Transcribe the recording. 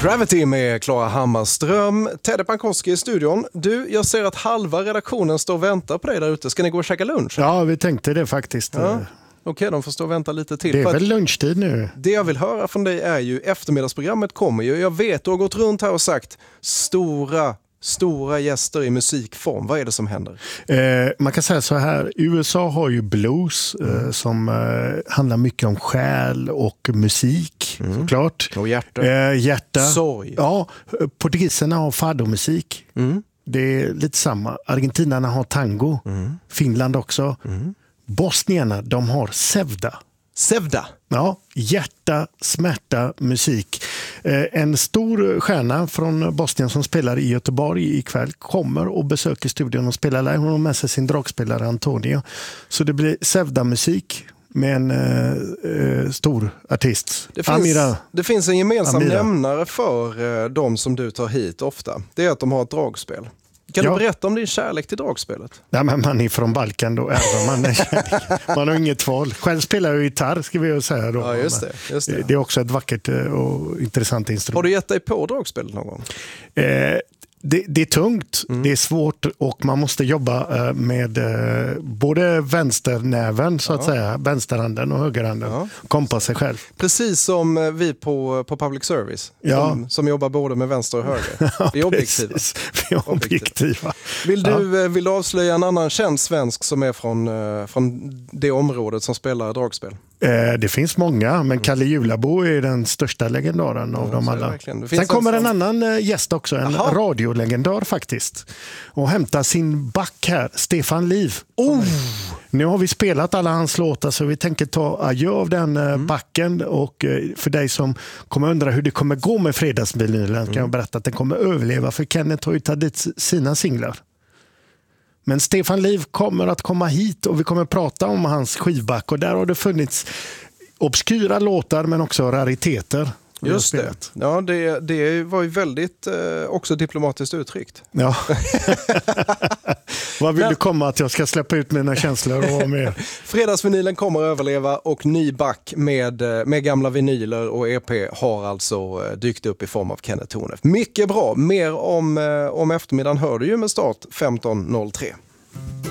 Gravity med Klara Hammarström. Teddy Pankowski i studion. Du, jag ser att halva redaktionen står och väntar på dig där ute. Ska ni gå och käka lunch? Ja, vi tänkte det faktiskt. Ja. Okej, de får stå och vänta lite till. Det är väl lunchtid nu? Det jag vill höra från dig är ju, eftermiddagsprogrammet kommer ju. Jag vet, du har gått runt här och sagt stora gäster i musikform. Vad är det som händer? Man kan säga så här, USA har ju blues som handlar mycket om själ och musik, såklart. Och hjärta. Hjärta. Sorg. Ja, portugiserna har fadomusik. Det är lite samma. Argentinarna har tango. Finland också. Bosnierna, de har sevda. Sevda? Ja, hjärta, smärta, musik. En stor stjärna från Bosnien som spelar i Göteborg ikväll kommer och besöker studion och spelar live. Hon har med sig sin dragspelare Antonio. Så det blir sevda-musik med en stor artist. Det finns en gemensam nämnare för de som du tar hit ofta. Det är att de har ett dragspel. Kan du berätta om din kärlek till dragspelet? Ja, men man är från Balkan, då ärver man en kärlek. Man har inget val. Själv spelar jag gitarr, ska vi ju säga då. Ja, just det. Det är också ett vackert och intressant instrument. Har du gett dig på dragspelet någon gång? Det är tungt, det är svårt och man måste jobba med både vänsternäven så att säga, vänsterhanden och högerhanden. Kompa sig själv. Precis som vi på public service som jobbar både med vänster och höger. Vi är objektiva. Vi är objektiva. Vill du avslöja en annan känd svensk som är från det området som spelar dragspel? Det finns många, men Kalle Julabo är den största legendaren av dem alla. Sen kommer en annan gäst också, en radiolegendar faktiskt. Och hämtar sin back här, Stefan Liv. Nu har vi spelat alla hans låtar så vi tänker ta adjö av den backen. Och för dig som kommer undra hur det kommer gå med fredagsvinylen kan jag berätta att den kommer överleva, för Kenneth har ju tagit sina singlar. Men Stefan Liv kommer att komma hit och vi kommer prata om hans skivback, och där har det funnits obskyra låtar men också rariteter. Just det. Ja, det var ju väldigt också diplomatiskt uttryckt. Ja. Vad vill du komma att jag ska släppa ut mina känslor och mer? Fredagsvinylen kommer att överleva och ny back med gamla vinyler och EP har alltså dykt upp i form av Kenneth Tornef. Mycket bra. Mer om eftermiddagen hör du ju med start 15.03.